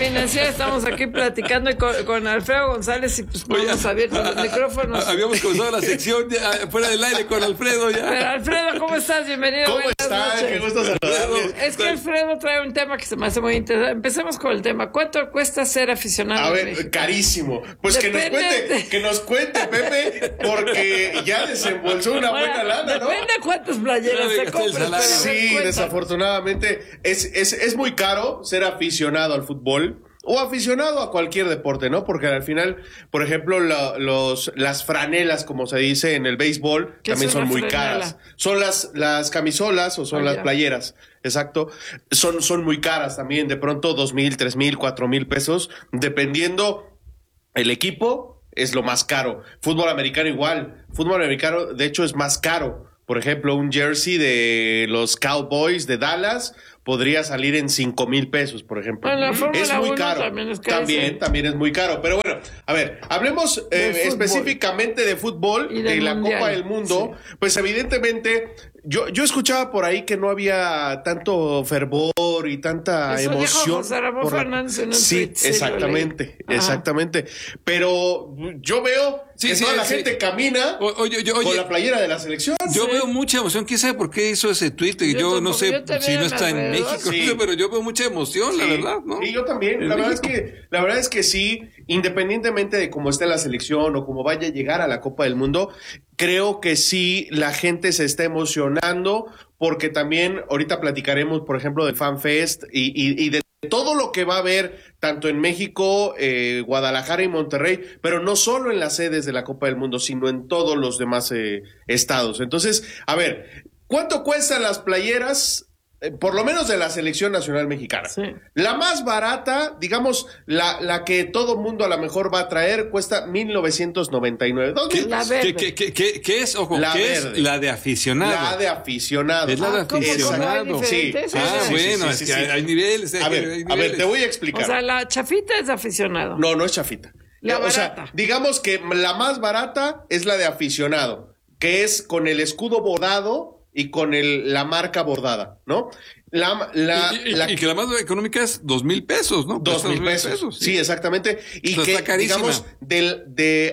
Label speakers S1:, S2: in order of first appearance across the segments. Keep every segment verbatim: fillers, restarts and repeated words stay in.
S1: financiera. Estamos aquí platicando con, con Alfredo González y pues
S2: Oye,
S1: hemos abierto los micrófonos.
S2: Habíamos comenzado la sección ya, fuera del aire con Alfredo ya.
S1: Pero Alfredo, ¿cómo estás? Bienvenido.
S3: ¿Cómo
S1: Buenas
S3: estás?
S1: noches.
S3: Qué gusto saludarles.
S1: Es que Alfredo trae un tema que se me hace muy interesante. Empecemos con el tema. ¿Cuánto cuesta ser aficionado?
S3: A ver,
S1: en México?
S3: Carísimo. Pues que nos
S1: Depende
S3: cuente,
S1: de-
S3: que nos cuente, Pepe, porque ya desembolsó una
S1: Ahora,
S3: buena lana, ¿no?
S1: depende de cuántas playeras
S2: Debe
S1: se
S2: gastar el
S1: compren.
S2: salario.
S1: pero a ver,
S3: Sí,
S1: cuéntanos.
S3: desafortunadamente es, es, es muy caro ser aficionado al fútbol o aficionado a cualquier deporte, ¿no? Porque al final, por ejemplo, la- los, las franelas, como se dice en el béisbol,
S1: ¿Qué
S3: también
S1: es
S3: son
S1: una
S3: muy
S1: franela?
S3: caras. Son las, las camisolas o son
S1: Ah,
S3: las
S1: ya.
S3: playeras, exacto. Son, son muy caras también, de pronto dos mil, tres mil, cuatro mil pesos, dependiendo el equipo, es lo más caro. Fútbol americano igual. Fútbol americano, de hecho, es más caro. Por ejemplo, un jersey de los Cowboys de Dallas podría salir en cinco mil pesos, por ejemplo.
S1: Bueno, la Fórmula
S3: es muy
S1: uno
S3: caro.
S1: también es carísimo.
S3: También, también es muy caro. Pero bueno, a ver, hablemos
S1: De
S3: eh,
S1: fútbol.
S3: específicamente de fútbol,
S1: Y
S3: de
S1: del
S3: la
S1: mundial.
S3: Copa del Mundo. Pues evidentemente, yo, yo escuchaba por ahí que no había tanto fervor y tanta
S1: Eso dijo
S3: emoción.
S1: José Ramón
S3: por la-
S1: Fernández en un
S3: Sí,
S1: tuit, sí, lo
S3: exactamente,
S1: leí. Ajá.
S3: exactamente. Pero yo veo
S2: Sí,
S3: que
S2: sí,
S3: toda la
S2: sí.
S3: gente camina
S2: O- oye, yo-
S3: con
S2: oye,
S3: la playera de la selección.
S2: Yo
S1: Sí.
S2: veo mucha emoción. ¿Quién sabe por qué hizo ese tweet? Yo,
S1: Yo
S2: no
S1: tampoco,
S2: sé
S1: yo te
S2: si
S1: veo
S2: no
S1: en
S2: está en
S1: alrededor.
S2: México,
S3: Sí.
S2: no sé, pero yo veo mucha emoción, la
S3: Sí,
S2: verdad, ¿no?
S3: sí, yo también.
S2: En
S3: La verdad, es
S2: México.
S3: que, la verdad es que sí, independientemente de cómo esté la selección o cómo vaya a llegar a la Copa del Mundo, creo que sí la gente se está emocionando porque también ahorita platicaremos, por ejemplo, del FanFest y, y, y de todo lo que va a haber tanto en México, eh, Guadalajara y Monterrey, pero no solo en las sedes de la Copa del Mundo, sino en todos los demás eh, estados. Entonces, a ver, ¿cuánto cuestan las playeras? Eh, por lo menos de la selección nacional mexicana.
S1: Sí.
S3: La más barata, digamos, la, la que todo mundo a lo mejor va a traer, cuesta mil novecientos noventa y nueve.
S2: ¿Qué,
S1: La verde.
S2: qué- qué- qué- qué es? Ojo,
S3: La
S2: ¿qué
S3: verde.
S2: es? La de aficionado.
S3: La de aficionado.
S2: Es la de
S1: Ah, ¿cómo, cómo?
S2: aficionado.
S1: ¿Hay diferentes?
S3: Sí,
S2: Ah,
S3: sí, sí,
S2: bueno,
S3: sí,
S2: es
S3: sí,
S2: que
S3: sí.
S2: hay, hay niveles. hay-
S3: A ver,
S2: hay
S3: a ver,
S2: niveles.
S3: te voy a
S1: O
S3: explicar.
S1: sea, la chafita es de aficionado.
S3: No, no es chafita.
S1: La
S3: o sea,
S1: barata.
S3: digamos que la más barata es la de aficionado, que es con el escudo bordado y con el, la marca bordada, ¿no? La, la,
S2: y, y-
S3: la-
S2: y que la más económica es dos mil pesos, ¿no?
S3: Dos
S2: Cuesta
S3: mil pesos. Sí, exactamente. Y
S2: O sea,
S3: que,
S2: está carísima.
S3: digamos, del, de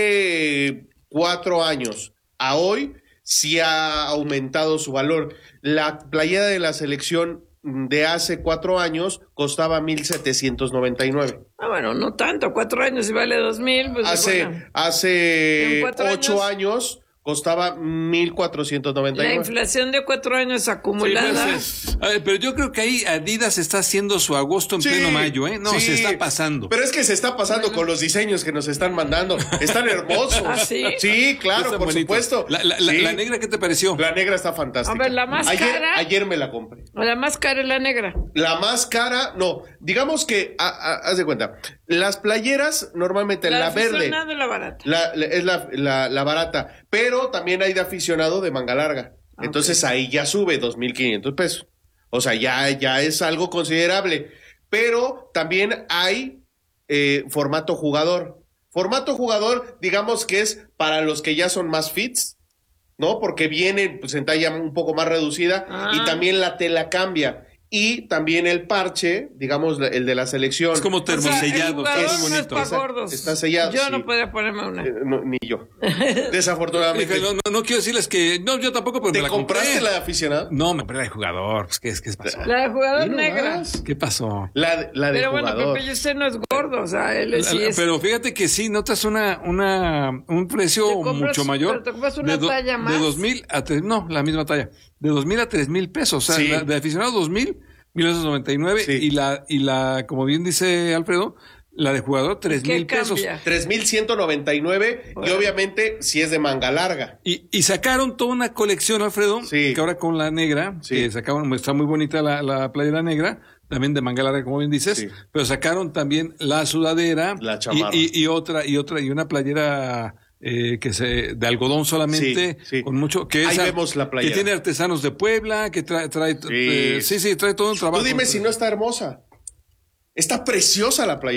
S3: hace cuatro años a hoy, sí ha aumentado su valor. La playera de la selección de hace cuatro años costaba mil setecientos noventa y nueve.
S1: Ah, bueno, no tanto. Cuatro años y vale dos mil. Pues
S3: Hace,
S1: bueno.
S3: hace
S1: ¿En cuatro
S3: ocho
S1: años?
S3: años costaba mil cuatrocientos noventa y
S1: La
S3: nueve.
S1: inflación de cuatro años
S2: Sí,
S1: acumulada.
S2: pues, a ver, pero yo creo que ahí Adidas está haciendo su agosto en
S3: Sí,
S2: pleno mayo, ¿eh? No,
S3: sí.
S2: se está pasando.
S3: Pero es que se está pasando con los diseños que nos están mandando. Están hermosos.
S1: ¿Ah, sí?
S3: Sí, claro,
S2: Está
S3: por
S2: bonito.
S3: supuesto.
S2: La, la- la-
S3: Sí.
S2: la negra, ¿qué te pareció?
S3: La negra está fantástica.
S1: A ver, la más
S3: ayer,
S1: cara.
S3: Ayer me la compré.
S1: La más cara es la negra.
S3: La más cara, no. Digamos que, a- a- haz de cuenta, las playeras normalmente
S1: La
S3: la, verde
S1: aficionado y la barata.
S3: la- la- es la, la, la barata, pero también hay de aficionado de manga larga.
S1: Ah,
S3: Entonces ahí ya sube dos mil quinientos pesos. O sea, ya, ya es algo considerable. Pero también hay eh, formato jugador. Formato jugador, digamos que es para los que ya son más fits, ¿no? Porque viene pues, en talla un poco más reducida
S1: Ah.
S3: y también la tela cambia. Y también el parche, digamos, la- el de la selección.
S2: Es como
S1: O sea, el
S2: termosellado,
S1: jugador
S2: está
S1: no
S2: muy
S1: es
S2: bonito.
S1: para
S3: Está-
S1: gordos.
S3: está sellado,
S1: Yo
S3: sí.
S1: no podría ponerme una.
S3: Eh, no, ni yo. Desafortunadamente.
S2: Dije, no, no, no quiero decirles que. No, yo tampoco, pero me
S3: ¿Te
S2: la
S3: compraste
S2: compré.
S3: la de aficionado?
S2: No, me compré la de jugador. Pues, ¿qué, qué pasó?
S1: La de jugador
S3: Mira
S1: negra.
S3: nomás.
S2: ¿Qué pasó?
S3: La, de- la de
S1: Pero bueno,
S3: jugador.
S1: Pepe, usted no es gordo, o sea, él es, sí es.
S2: Pero fíjate que sí, notas una, una, un
S1: Te
S2: precio
S1: compras-
S2: mucho mayor.
S1: pero te compras una
S2: de do-
S1: talla más.
S2: De dos mil a tres, no, la misma talla. De dos mil a tres mil pesos. O sea,
S3: Sí.
S2: la de aficionado dos mil, mil novecientos noventa y nueve.
S3: Sí.
S2: Y la, y la, como bien dice Alfredo, la de jugador tres
S1: ¿Qué
S2: mil pesos.
S1: cambia?
S3: tres mil ciento noventa y nueve y obviamente si es de manga larga.
S2: Y, y sacaron toda una colección, Alfredo,
S3: Sí.
S2: que ahora con la negra,
S3: Sí.
S2: que sacaron, está muy bonita la, la playera negra, también de manga larga, como bien dices,
S3: Sí.
S2: pero sacaron también la sudadera
S3: La
S2: y,
S3: chamarra.
S2: y, y otra, y otra, y una playera eh, que se, de algodón solamente,
S3: Sí, sí.
S2: con mucho, que
S3: Ahí
S2: esa-
S3: vemos la playera.
S2: que tiene artesanos de Puebla, que trae, trae,
S3: Sí.
S2: eh, sí, sí, trae todo un trabajo.
S3: Tú dime si no está hermosa. Está preciosa la playera.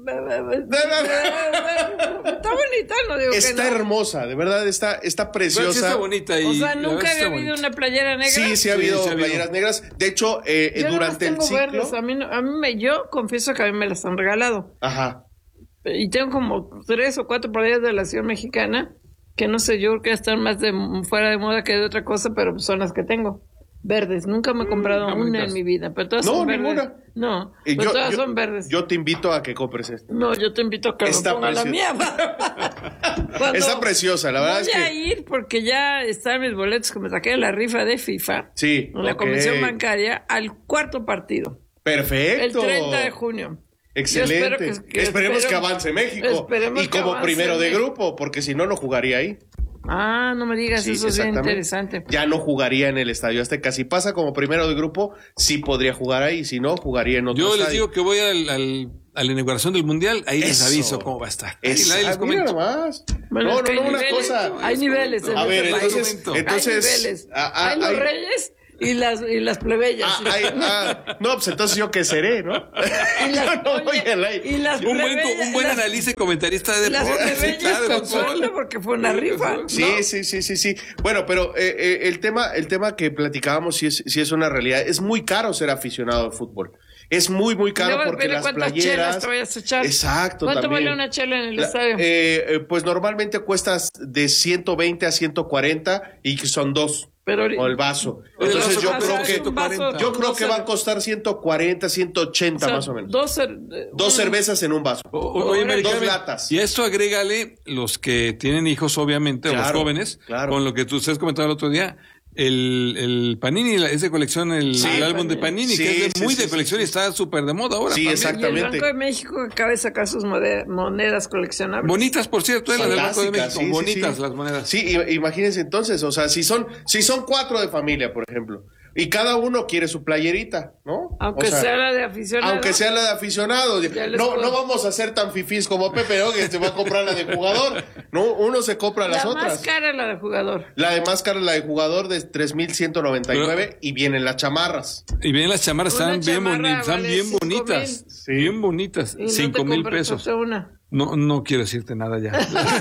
S1: Está bonita, no digo
S3: Está
S1: que no.
S3: hermosa, de verdad, está, está
S2: Pero sí
S3: preciosa.
S2: está bonita. Y,
S1: O sea,
S2: la
S1: nunca
S2: verdad
S1: había
S2: está
S1: habido
S2: bonita.
S1: una playera negra.
S3: Sí, sí ha
S2: Sí,
S3: habido
S2: sí ha habido.
S3: playeras negras. De hecho, eh,
S1: Yo
S3: durante el
S1: nomás tengo verdes.
S3: ciclo.
S1: A mí, no- a mí me, yo confieso que a mí me las han regalado.
S3: Ajá.
S1: Y tengo como tres o cuatro playeras de la ciudad mexicana que no sé, yo creo que están más de fuera de moda que de otra cosa, pero son las que tengo. Verdes. Nunca me he comprado
S2: está
S1: una
S2: bonitas.
S1: en mi vida, pero todas
S3: No,
S1: son verdes.
S3: ninguna.
S1: No,
S3: Y
S1: pero
S3: yo,
S1: todas
S3: yo-
S1: son verdes.
S3: yo te invito a que compres esta.
S1: No, yo te invito a que
S3: Está
S1: me ponga la mía. Cuando
S3: Está preciosa, la verdad
S1: voy
S3: es
S1: a
S3: que.
S1: ir porque ya están mis boletos que me saqué de la rifa de FIFA.
S3: Sí,
S1: En la
S3: ok.
S1: comisión bancaria al cuarto partido.
S3: Perfecto.
S1: El treinta de junio.
S3: Excelente.
S1: Yo espero que- que-
S3: Esperemos
S1: espero-
S3: que avance México.
S1: esperemos
S3: Y
S1: que
S3: como
S1: avance
S3: primero de
S1: México.
S3: grupo, porque si no, no jugaría ahí.
S1: Ah, no me digas,
S3: Sí,
S1: eso es bien
S3: exactamente.
S1: interesante.
S3: Ya no jugaría en el Estadio Azteca. Si pasa como primero de grupo, sí podría jugar ahí. Si no, jugaría en otro
S2: Yo les
S3: estadio.
S2: digo que voy al, al- a la inauguración del Mundial, ahí les
S3: Eso.
S2: aviso cómo va a estar. Ahí,
S3: Esa-
S2: ahí les
S3: mira
S2: comento.
S3: nomás.
S1: Bueno,
S3: no,
S1: es que
S3: no,
S1: hay
S3: no, una
S1: niveles,
S3: cosa.
S1: Hay niveles. en
S3: A ver,
S1: este
S3: entonces,
S1: país.
S2: momento.
S3: entonces,
S1: hay niveles.
S3: ah, ah,
S1: hay los
S3: hay-
S1: reyes y las, y las plebeyas.
S3: Ah, ay, ah, no, pues entonces yo qué seré, ¿no?
S1: y las,
S3: no,
S1: oye,
S3: oye, la-
S1: y las
S2: Un buen,
S1: plebeyas-
S2: un buen
S1: las-
S2: analista y comentarista de
S1: Las
S2: deportes.
S1: plebeyas
S2: claro, de
S1: con
S2: fútbol.
S1: suerte porque fue una rifa.
S3: Sí,
S1: ¿no?
S3: sí, sí, sí, sí. Bueno, pero eh, eh, el tema, el tema que platicábamos sí es, sí es una realidad. Es muy caro ser aficionado al fútbol. Es muy, muy caro
S1: Luego
S3: porque
S1: depende
S3: las
S1: cuántas
S3: playeras.
S1: chelas te vayas a echar.
S3: Exacto.
S1: ¿Cuánto
S3: también.
S1: vale una chela en el
S3: La-
S1: estadio?
S3: eh, eh, pues normalmente cuestas de ciento veinte a ciento cuarenta y que son dos.
S1: Pero
S3: O el vaso.
S2: El
S3: Entonces
S2: vaso
S3: yo
S2: cuesta
S3: creo que
S2: ciento cuarenta.
S3: yo creo
S1: dos
S3: que va a
S1: cer-
S3: costar ciento cuarenta, ciento ochenta
S1: o sea,
S3: más o menos.
S1: Dos, cer- eh,
S3: Dos
S1: bueno,
S3: cervezas en un vaso.
S2: O- o- oye, Mari
S3: Dos
S2: Carmen,
S3: latas.
S2: Y a esto agrégale los que tienen hijos, obviamente, o los
S3: Claro,
S2: jóvenes,
S3: claro.
S2: con lo que tú ustedes comentaban el otro día, el, el Panini, la- es de colección, el,
S3: Sí,
S2: el álbum de Panini,
S3: sí,
S2: que es de-
S3: sí,
S2: muy
S3: sí,
S2: de colección
S3: sí,
S2: y está súper de moda ahora.
S3: Sí,
S2: también.
S3: exacto.
S1: Y el
S3: Exactamente.
S1: Banco de México acaba de sacar sus mode- monedas coleccionables.
S2: Bonitas, por cierto, eh, las del Banco de
S3: Clásicas,
S2: México,
S3: sí, sí,
S2: bonitas
S3: sí.
S2: las monedas.
S3: Sí, i- imagínense entonces, o sea, si son, si son cuatro de familia, por ejemplo, y cada uno quiere su playerita, ¿no?
S1: Aunque
S3: O sea,
S1: sea la de aficionado.
S3: Aunque sea la de aficionado.
S1: Ya les
S3: No,
S1: puedo-
S3: no vamos a ser tan fifís como Pepe, ¿no? Que se va a comprar la de jugador. No, uno se compra las
S1: La
S3: otras.
S1: más cara la de jugador.
S3: La de más cara, la de jugador, de tres mil ciento noventa y nueve y vienen las chamarras.
S2: Y bien, las chamarras
S1: Una
S2: están bien
S1: chamarra
S2: bonitas, están
S1: vale
S2: bien
S1: cinco
S2: bonitas,
S3: Sí.
S2: bien bonitas,
S1: Y no te
S2: cinco mil
S1: compras
S2: pesos.
S1: hasta una.
S2: No, no quiero decirte nada ya.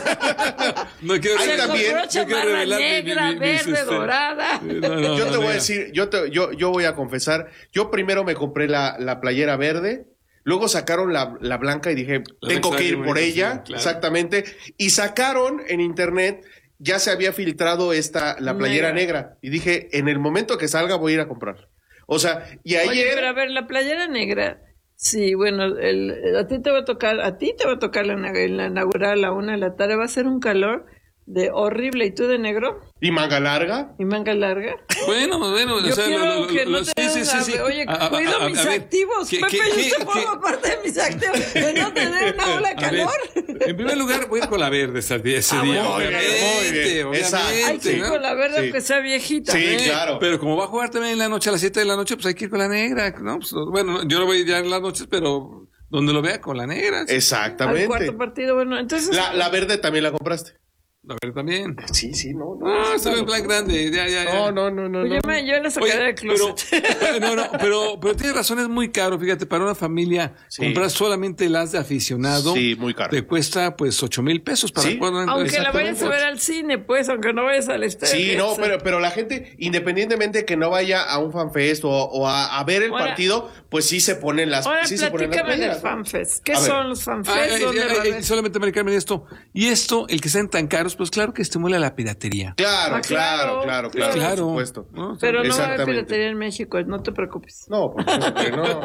S2: no quiero,
S3: Ahí
S1: Se
S3: también-
S1: compró
S2: no quiero
S1: chamarra
S2: revelar mi-
S1: negra,
S2: mi- mi- mis,
S1: verde,
S2: este,
S1: dorada.
S2: No, no,
S3: Yo te
S2: no,
S3: voy a
S2: ya.
S3: decir, yo, te, yo, yo voy a confesar, yo primero me compré la, la playera verde, luego sacaron la, la blanca y dije,
S2: La
S3: tengo
S2: blanca
S3: que ir
S2: muy
S3: por
S2: bonita,
S3: ella,
S2: sí, claro.
S3: exactamente, y sacaron en internet, ya se había filtrado esta, la playera
S1: Negra.
S3: negra, y dije, en el momento que salga voy a ir a comprar. O sea, y ayer...
S1: Oye, pero a ver, la playera negra. Sí, bueno, el, a ti te va a tocar, a ti te va a tocar la, la inaugurar a la una de la tarde. Va a ser un calor de horrible. ¿Y tú de negro?
S3: ¿Y manga larga?
S1: ¿Y manga larga?
S2: Bueno, bueno,
S1: Yo
S2: o sea,
S1: quiero
S2: lo- lo-
S1: que
S2: lo-
S1: no
S2: sí,
S1: te
S2: sí,
S1: den
S2: sí,
S1: una-
S2: sí.
S1: Oye,
S2: A- a-
S1: cuido
S2: a- a
S1: mis
S2: ver,
S1: activos.
S2: ¿qué-
S1: Pepe,
S2: qué-
S1: yo
S2: qué-
S1: te formo
S2: qué-
S1: parte de mis activos. Que no te den una ola de
S2: A ver,
S1: calor.
S2: en primer lugar, voy a ir con la verde ese día, ese
S1: Ah,
S2: día,
S1: bueno, muy
S3: bien,
S2: obviamente,
S3: muy bien. Exacto.
S1: Hay que
S2: obviamente,
S1: ir
S2: ¿no?
S1: con la verde
S3: Sí.
S1: aunque sea viejita.
S3: Sí,
S2: Eh,
S3: claro.
S2: Pero como va a jugar también en la noche a las siete de la noche, pues hay que ir con la negra, ¿no? Pues, bueno, yo no voy ya en las noches, pero donde lo vea con la negra. sí.
S1: Al
S3: Exactamente.
S1: cuarto partido, bueno, entonces...
S3: La, la verde también la compraste.
S2: La verde también.
S3: Sí, sí, no, no.
S2: Ah, estoy en plan grande, ya, ya, ya.
S3: No, no, no, no.
S1: Oye,
S3: no.
S1: ma, yo la sacaré
S2: Oye,
S1: del
S2: pero,
S1: closet.
S2: no, no, pero, pero tienes razón, es muy caro, fíjate, para una familia
S3: Sí.
S2: comprar solamente las de aficionado.
S3: Sí, muy caro.
S2: Te cuesta pues ocho mil pesos para
S3: Sí.
S2: cuando
S1: Aunque la vayas a
S2: exactamente.
S1: ver al cine, pues, aunque no vayas al estadio.
S3: Sí, no,
S1: Esa-
S3: pero, pero la gente, independientemente que no vaya a un fanfest o, o a, a ver el
S1: Ahora-
S3: partido, pues sí se ponen las,
S1: Ahora
S3: sí se ponen las
S1: platícame del
S3: playeras, ¿no?
S1: FanFest. ¿Qué
S3: A ver.
S1: son los FanFest?
S2: Ah, eh,
S1: ¿Dónde
S2: eh,
S1: va a
S2: eh,
S1: haber?
S2: solamente Mari Carmen, esto. Y esto, el que sean tan caros, pues claro que estimula la piratería.
S3: Claro,
S1: Ah,
S3: claro,
S1: claro,
S3: claro, claro,
S2: Claro.
S3: por supuesto.
S2: ¿no?
S1: Pero no va a haber
S3: Exactamente.
S1: piratería en México, no te preocupes.
S3: No, por supuesto que no.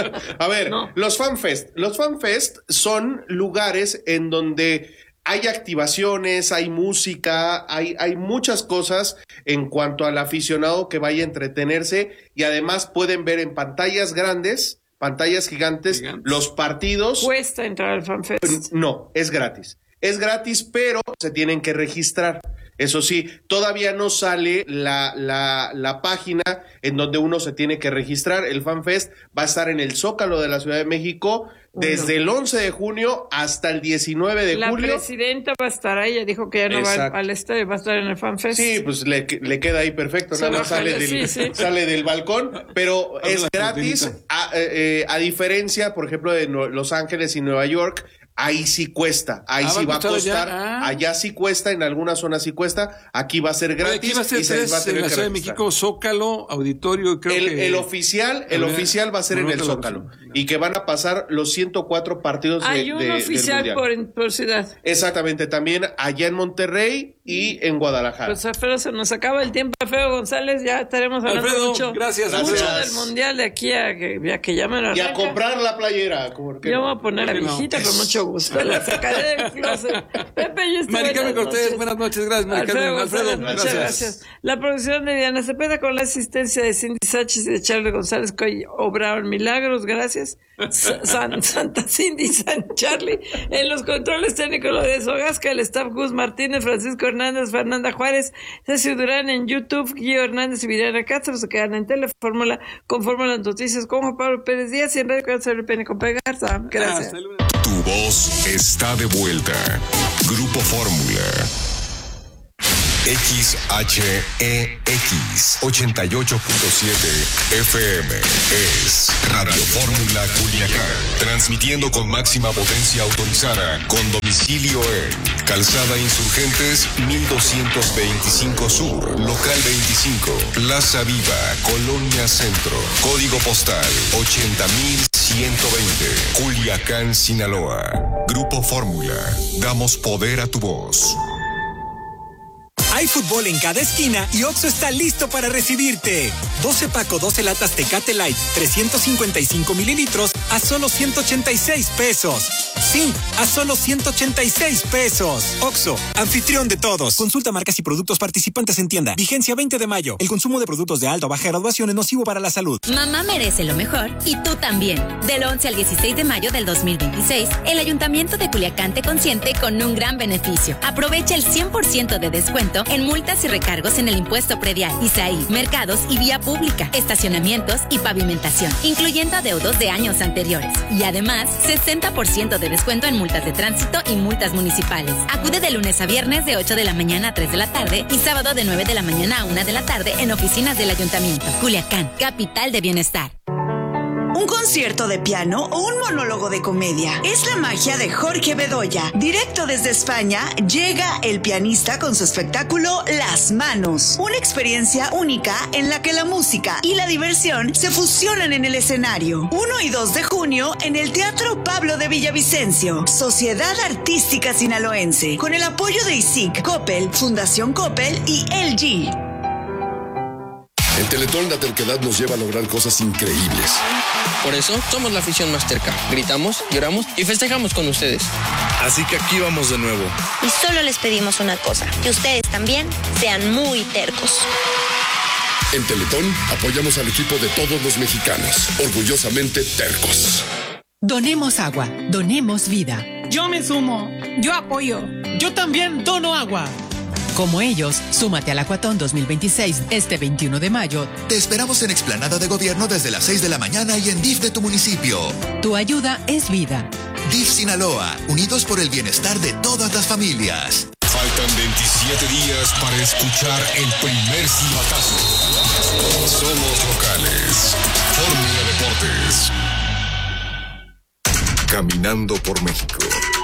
S3: A ver,
S1: No.
S3: los FanFest. Los FanFest son lugares en donde hay activaciones, hay música, hay, hay muchas cosas en cuanto al aficionado que vaya a entretenerse y además pueden ver en pantallas grandes, pantallas gigantes,
S2: Gigantes.
S3: los partidos.
S1: Cuesta entrar al FanFest.
S3: No, es gratis. Es gratis, pero se tienen que registrar. Eso sí, todavía no sale la, la, la página en donde uno se tiene que registrar. El FanFest va a estar en el Zócalo de la Ciudad de México desde el once de junio hasta el diecinueve de
S1: La
S3: julio.
S1: presidenta va a estar ahí, ella dijo que ya no va
S3: Exacto.
S1: al, al estadio, va a estar en el FanFest.
S3: Sí, pues le, le queda ahí perfecto,
S1: Se
S3: nada más
S1: baja,
S3: sale del,
S1: sí, sí.
S3: sale del balcón, pero
S2: Abre
S3: es
S2: la
S3: gratis.
S2: cortinita.
S3: Ah, eh, a diferencia, por ejemplo, de no, Los Ángeles y Nueva York, ahí sí cuesta, ahí ah, sí va a costar, allá. Ah. allá sí cuesta, en algunas zonas sí cuesta, aquí va a ser gratis.
S2: Aquí va a ser
S3: y
S2: tres,
S3: se va a tener
S2: en la Ciudad de México, Zócalo, Auditorio, creo
S3: el,
S2: que...
S3: El oficial, el oficial va a ser en el Zócalo, y que van a pasar los ciento cuatro partidos de,
S1: Hay un
S3: de,
S1: oficial
S3: del
S1: por, por ciudad.
S3: Exactamente, también allá en Monterrey y en Guadalajara.
S1: Pues Alfredo, se nos acaba el tiempo, Alfredo González, ya estaremos hablando
S2: Alfredo,
S1: mucho,
S2: gracias,
S1: mucho
S3: gracias.
S1: del Mundial de aquí a que, ya que llamen a
S3: Y a comprar la playera.
S1: Yo no? voy a poner a viejita no? con mucho gusto, la sacaré del closet. Pepe, yo estoy
S2: Mari Carmen Cortés, buenas noches, gracias, Mari Carmen. Alfredo,
S1: Alfredo, muchas gracias. gracias. La producción de Diana Cepeda con la asistencia de Cindy Sánchez y de Charlie González, que hoy obraron milagros, gracias. San, Santa Cindy, San Charlie. En los controles técnicos, lo de Sogasca, el staff Gus Martínez, Francisco Hernández, Fernanda Juárez, Ceci Durán en YouTube, Guillo Hernández y Viriana Castro se quedan en Telefórmula con Fórmula Noticias con Juan Pablo Pérez Díaz y en Radio Cáncer P N con Pegarza. Gracias.
S4: Tu voz está de vuelta. Grupo Fórmula. X H E X ochenta y ocho punto siete F M es Radio Fórmula Culiacán, transmitiendo con máxima potencia autorizada, con domicilio en Calzada Insurgentes mil doscientos veinticinco Sur, Local veinticinco, Plaza Viva, Colonia Centro, Código Postal ochenta mil ciento veinte, Culiacán, Sinaloa. Grupo Fórmula, damos poder a tu voz.
S5: Hay fútbol en cada esquina y Oxxo está listo para recibirte. doce Paco, doce latas Tecate Light, trescientos cincuenta y cinco mililitros a solo ciento ochenta y seis pesos. Sí, a solo ciento ochenta y seis pesos. Oxxo, anfitrión de todos. Consulta marcas y productos participantes en tienda. Vigencia veinte de mayo. El consumo de productos de alta o baja graduación es nocivo para la salud.
S6: Mamá merece lo mejor y tú también. Del once al dieciséis de mayo del dos mil veintiséis, el Ayuntamiento de Culiacán te consiente con un gran beneficio. Aprovecha el cien por ciento de descuento en multas y recargos en el impuesto predial, I S A I, mercados y vía pública, estacionamientos y pavimentación, incluyendo adeudos de años anteriores. Y además, sesenta por ciento de descuento en multas de tránsito y multas municipales. Acude de lunes a viernes de ocho de la mañana a tres de la tarde y sábado de nueve de la mañana a una de la tarde en oficinas del Ayuntamiento. Culiacán, capital de bienestar.
S7: Un concierto de piano o un monólogo de comedia. Es la magia de Jorge Bedoya. Directo desde España, llega el pianista con su espectáculo Las Manos. Una experiencia única en la que la música y la diversión se fusionan en el escenario. uno y dos de junio en el Teatro Pablo de Villavicencio. Sociedad Artística Sinaloense. Con el apoyo de I S I C, Coppel, Fundación Coppel y L G.
S8: En Teletón la terquedad nos lleva a lograr cosas increíbles.
S9: Por eso somos la afición más terca. Gritamos, lloramos y festejamos con ustedes.
S10: Así que aquí vamos de nuevo.
S11: Y solo les pedimos una cosa, que ustedes también sean muy tercos.
S8: En Teletón apoyamos al equipo de todos los mexicanos, orgullosamente tercos.
S12: Donemos agua, donemos vida.
S13: Yo me sumo, yo apoyo, yo también dono agua.
S12: Como ellos, súmate al Acuatón dos mil veintiséis este veintiuno de mayo.
S14: Te esperamos en Explanada de Gobierno desde las seis de la mañana y en D I F de tu municipio.
S12: Tu ayuda es vida.
S14: D I F Sinaloa, unidos por el bienestar de todas las familias.
S4: Faltan veintisiete días para escuchar el primer silbatazo. Somos locales. Fórmula Deportes. Caminando por México.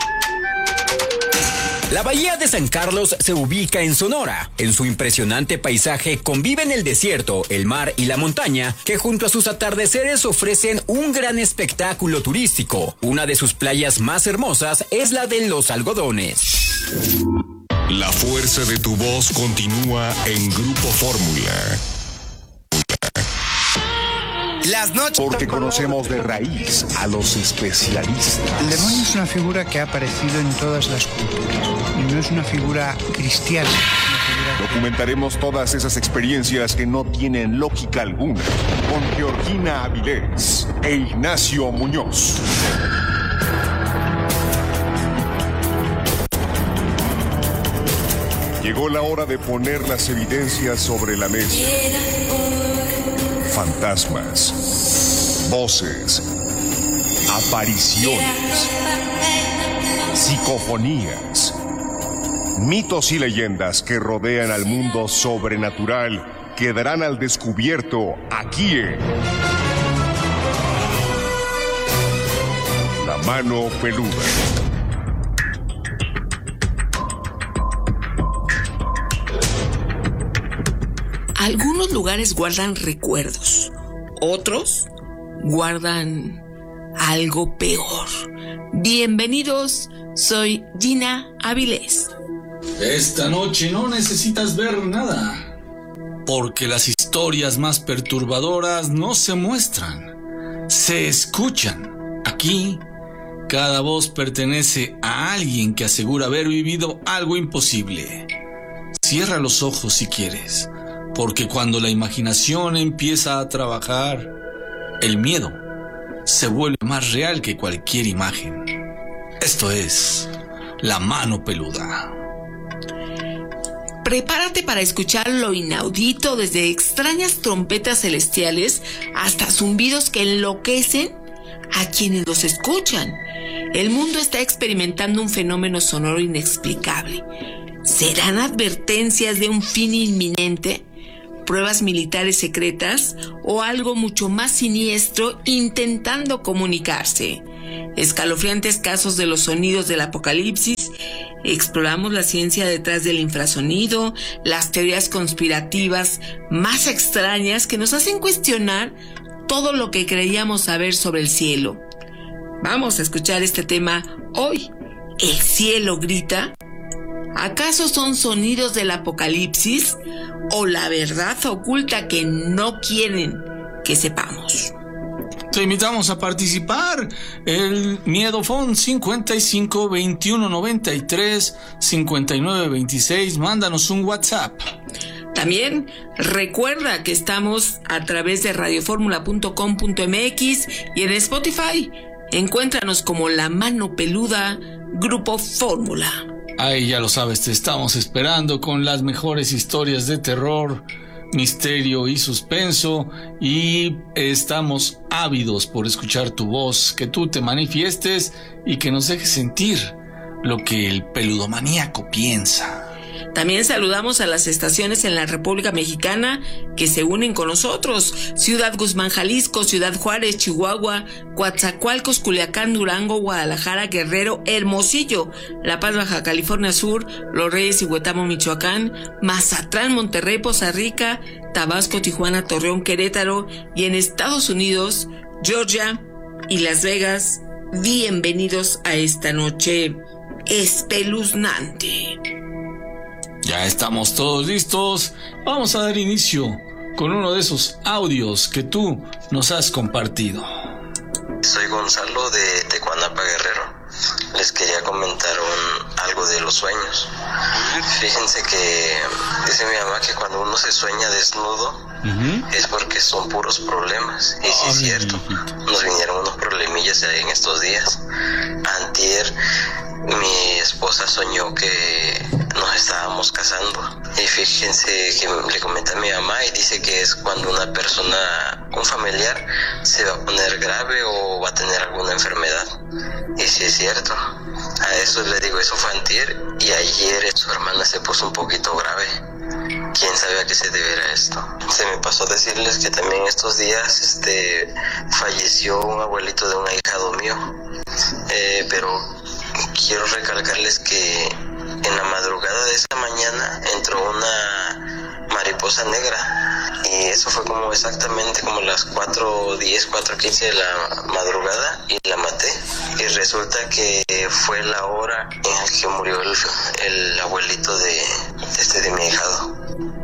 S15: La Bahía de San Carlos se ubica en Sonora. En su impresionante paisaje conviven el desierto, el mar y la montaña, que junto a sus atardeceres ofrecen un gran espectáculo turístico. Una de sus playas más hermosas es la de Los Algodones.
S4: La fuerza de tu voz continúa en Grupo Fórmula.
S16: Las noches.
S17: Porque conocemos de raíz a los especialistas.
S18: El demonio es una figura que ha aparecido en todas las culturas y no es una figura cristiana. Es una figura...
S17: Documentaremos todas esas experiencias que no tienen lógica alguna con Georgina Avilés e Ignacio Muñoz. Llegó la hora de poner las evidencias sobre la mesa. Fantasmas, voces, apariciones, psicofonías, mitos y leyendas que rodean al mundo sobrenatural quedarán al descubierto aquí en mano peluda.
S19: Algunos lugares guardan recuerdos, otros guardan algo peor. Bienvenidos, soy Gina Avilés.
S20: Esta noche no necesitas ver nada, porque las historias más perturbadoras no se muestran, se escuchan. Aquí, cada voz pertenece a alguien que asegura haber vivido algo imposible. Cierra los ojos si quieres, porque cuando la imaginación empieza a trabajar, el miedo se vuelve más real que cualquier imagen. Esto es La Mano Peluda.
S19: Prepárate para escuchar lo inaudito, desde extrañas trompetas celestiales hasta zumbidos que enloquecen a quienes los escuchan. El mundo está experimentando un fenómeno sonoro inexplicable. ¿Serán advertencias de un fin inminente? ¿Pruebas militares secretas o algo mucho más siniestro intentando comunicarse? Escalofriantes casos de los sonidos del apocalipsis. Exploramos la ciencia detrás del infrasonido, las teorías conspirativas más extrañas que nos hacen cuestionar todo lo que creíamos saber sobre el cielo. Vamos a escuchar este tema hoy. ¿El cielo grita? ¿Acaso son sonidos del apocalipsis o la verdad oculta que no quieren que sepamos?
S20: Te invitamos a participar. El Miedofón cincuenta y cinco veintiuno noventa y tres cincuenta y nueve veintiséis. Mándanos un WhatsApp.
S19: También recuerda que estamos a través de radioformula punto com punto m x y en Spotify. Encuéntranos como La Mano Peluda, Grupo Fórmula.
S20: Ahí ya lo sabes, te estamos esperando con las mejores historias de terror, misterio y suspenso, y estamos ávidos por escuchar tu voz, que tú te manifiestes y que nos dejes sentir lo que el peludomaníaco piensa.
S19: También saludamos a las estaciones en la República Mexicana que se unen con nosotros: Ciudad Guzmán, Jalisco; Ciudad Juárez, Chihuahua; Coatzacoalcos, Culiacán, Durango; Guadalajara, Guerrero; Hermosillo, La Paz, Baja California Sur; Los Reyes y Huetamo, Michoacán; Mazatlán, Monterrey, Poza Rica; Tabasco, Tijuana, Torreón, Querétaro; y en Estados Unidos, Georgia y Las Vegas. Bienvenidos a esta noche espeluznante.
S20: Ya estamos todos listos. Vamos a dar inicio con uno de esos audios que tú nos has compartido.
S21: Soy Gonzalo de Tecuanapa, Guerrero. Les quería comentar un, algo de los sueños. Fíjense que dice mi mamá que cuando uno se sueña desnudo uh-huh. es porque son puros problemas. Y sí es cierto, nos vinieron unos problemillas en estos días. Antier mi esposa soñó que nos estábamos casando, y fíjense que le comenté a mi mamá y dice que es cuando una persona, un familiar, se va a poner grave o va a tener alguna enfermedad. Y sí es cierto, a eso le digo, eso fue antier, y ayer su hermana se puso un poquito grave. ¿Quién sabe a qué se deberá esto? Se me pasó decirles que también estos días este falleció un abuelito de un ahijado mío, eh, pero quiero recalcarles que en la madrugada de esta mañana entró una mariposa negra, y eso fue como exactamente como las cuatro diez, cuatro quince de la madrugada, y la maté, y resulta que fue la hora en la que murió el, el abuelito de, de este de mi ahijado.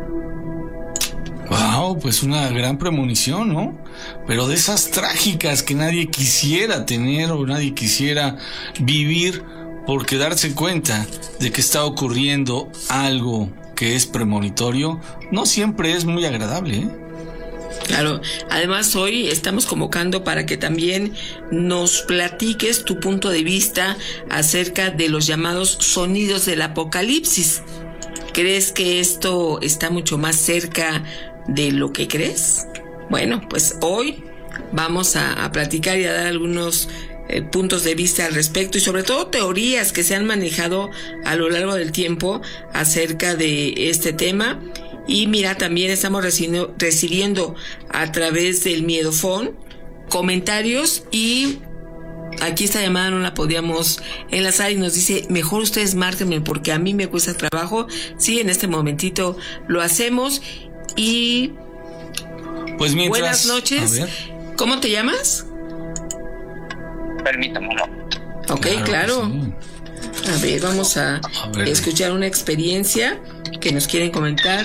S20: Wow, pues una gran premonición, ¿no? Pero de esas trágicas que nadie quisiera tener o nadie quisiera vivir, porque darse cuenta de que está ocurriendo algo que es premonitorio no siempre es muy agradable, ¿eh?
S19: Claro, además hoy estamos convocando para que también nos platiques tu punto de vista acerca de los llamados sonidos del apocalipsis. ¿Crees que esto está mucho más cerca de lo que crees? Bueno, pues hoy vamos a, a platicar y a dar algunos eh, puntos de vista al respecto, y sobre todo teorías que se han manejado a lo largo del tiempo acerca de este tema. Y mira, también estamos recibiendo, recibiendo a través del Miedofón comentarios y aquí esta llamada no la podíamos enlazar y nos dice, mejor ustedes márquenme porque a mí me cuesta trabajo. Sí, en este momentito lo hacemos. Y
S20: pues mientras,
S19: buenas noches. ¿Cómo te llamas?
S3: Permítame, mamá.
S19: Ok, claro. claro. Sí. A ver, vamos a, a ver. escuchar una experiencia que nos quieren comentar.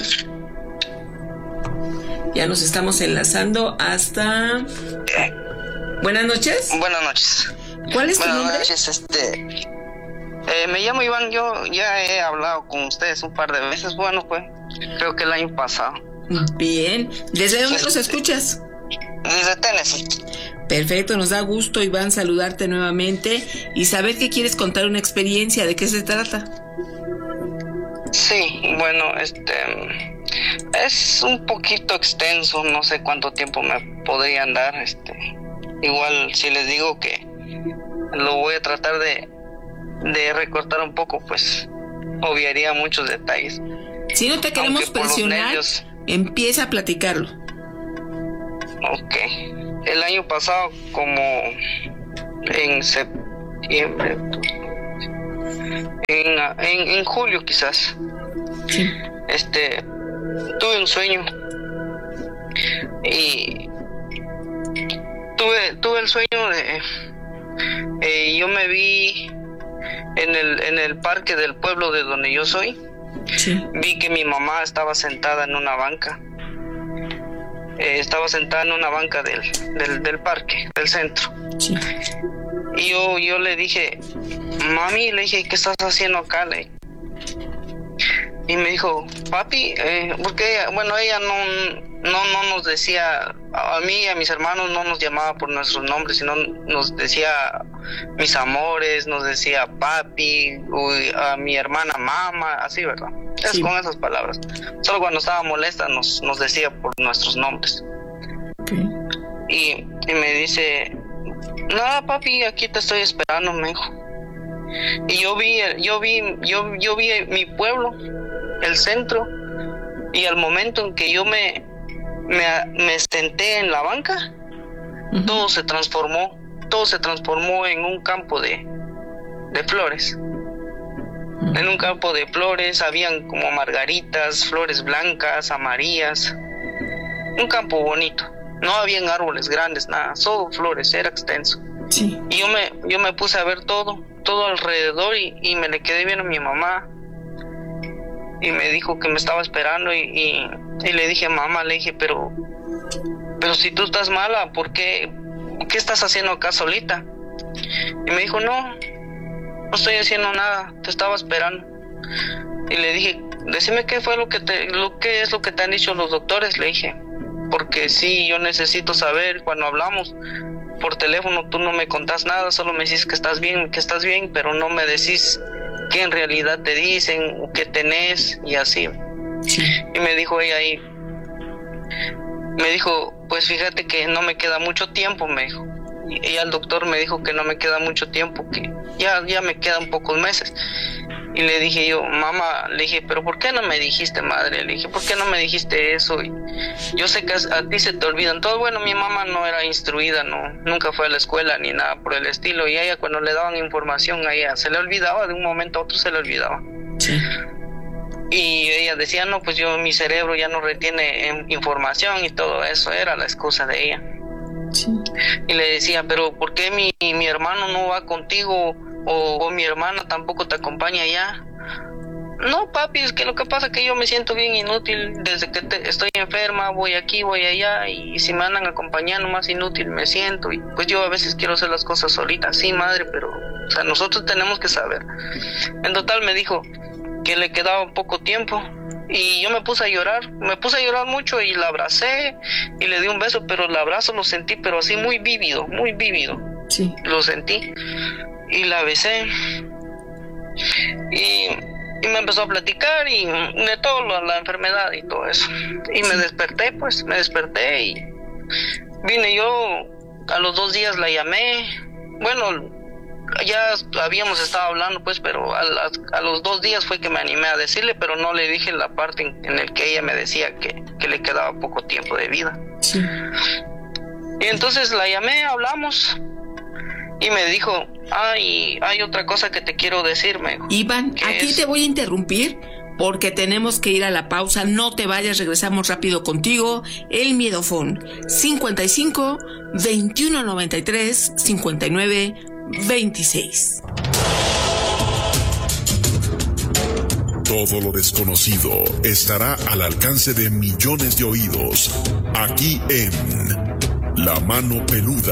S19: Ya nos estamos enlazando hasta... Buenas noches.
S3: Buenas noches.
S19: ¿Cuál es tu
S3: Buenas
S19: nombre?
S3: Noches, este... Eh, me llamo Iván, yo ya he hablado con ustedes un par de veces, bueno, pues, creo que el año pasado.
S19: Bien. ¿Desde dónde este, nos escuchas?
S3: Desde Tennessee.
S19: Perfecto, nos da gusto, Iván, saludarte nuevamente y saber que quieres contar una experiencia, ¿de qué se trata?
S3: Sí, bueno, este... es un poquito extenso, no sé cuánto tiempo me podrían dar, este... igual si les digo que lo voy a tratar de, de recortar un poco, pues obviaría muchos detalles.
S19: Si no te queremos presionar, nervios, empieza a platicarlo.
S3: Ok. El año pasado, como en septiembre, en, en, en julio quizás,
S19: sí.
S3: este, tuve un sueño y tuve tuve el sueño de eh, yo me vi en el en el parque del pueblo de donde yo soy.
S19: Sí.
S3: Vi que mi mamá estaba sentada en una banca. Eh, estaba sentada en una banca del, del, del parque, del centro.
S19: Sí.
S3: Y yo, yo le dije, mami, le dije, ¿qué estás haciendo acá? Le... Y me dijo, papi, eh, porque ella, bueno, ella no, no, no nos decía, a mí y a mis hermanos no nos llamaba por nuestros nombres, sino nos decía mis amores, nos decía papi, uy, a mi hermana mamá, así, ¿verdad? Es sí. Con esas palabras. Solo cuando estaba molesta nos, nos decía por nuestros nombres.
S19: Okay.
S3: Y, y me dice, nada, papi, aquí te estoy esperando, me dijo. Y yo vi, yo vi, yo, yo vi mi pueblo, el centro, y al momento en que yo me, me, me senté en la banca, uh-huh. todo se transformó, todo se transformó en un campo de, de flores. En un campo de flores habían como margaritas, flores blancas, amarillas, un campo bonito. No habían árboles grandes, nada, solo flores, era extenso.
S19: Sí.
S3: Y yo me, yo me puse a ver todo, todo alrededor y, y me le quedé viendo a mi mamá. Y me dijo que me estaba esperando y, y, y le dije, mamá, le dije, pero, pero si tú estás mala, ¿por qué, qué estás haciendo acá solita? Y me dijo, no, no estoy haciendo nada, te estaba esperando. Y le dije, decime qué fue lo que te, lo que es lo que te han dicho los doctores, le dije, porque sí, yo necesito saber. Cuando hablamos por teléfono tú no me contás nada, solo me decís que estás bien, que estás bien, pero no me decís qué en realidad te dicen, o qué tenés, y así.
S19: Sí.
S3: Y me dijo ella ahí, me dijo, pues fíjate que no me queda mucho tiempo, me dijo. Y ella, el doctor me dijo que no me queda mucho tiempo, que ya, ya me quedan pocos meses. Y le dije yo, mamá, le dije, pero ¿por qué no me dijiste, madre? Le dije, ¿por qué no me dijiste eso? Y yo sé que a ti se te olvidan todo. Bueno, mi mamá no era instruida, no, nunca fue a la escuela ni nada por el estilo. Y a ella cuando le daban información, a ella se le olvidaba, de un momento a otro se le olvidaba.
S19: Sí.
S3: Y ella decía, no, pues yo, mi cerebro ya no retiene información y todo eso, era la excusa de ella.
S19: Sí.
S3: Y le decía, pero ¿por qué mi, mi hermano no va contigo? O, o mi hermana tampoco te acompaña allá. No, papi, es que lo que pasa es que yo me siento bien inútil. Desde que te, estoy enferma, voy aquí, voy allá, y si me andan acompañando, más inútil me siento. Y pues yo a veces quiero hacer las cosas solita. Sí, madre, pero o sea, nosotros tenemos que saber. En total me dijo que le quedaba un poco tiempo, y yo me puse a llorar, me puse a llorar mucho, y la abracé y le di un beso, pero el abrazo lo sentí, pero así muy vívido, muy vívido.
S19: Sí.
S3: Lo sentí. Y la besé y, y me empezó a platicar y de todo lo, la enfermedad y todo eso. Y me desperté, pues me desperté y vine yo. A los dos días la llamé. Bueno, ya habíamos estado hablando, pues, pero a, a, a los dos días fue que me animé a decirle, pero no le dije la parte en, en el que ella me decía que, que le quedaba poco tiempo de vida.
S19: Sí.
S3: Y entonces la llamé, hablamos. y me dijo, ah, y hay otra cosa que te quiero decirme.
S19: Iván, aquí es... te voy a interrumpir porque tenemos que ir a la pausa. No te vayas, regresamos rápido contigo. El Miedofón, cincuenta y cinco, veintiuno noventa y tres, cincuenta y nueve, veintiséis.
S2: Todo lo desconocido estará al alcance de millones de oídos, aquí en La Mano Peluda,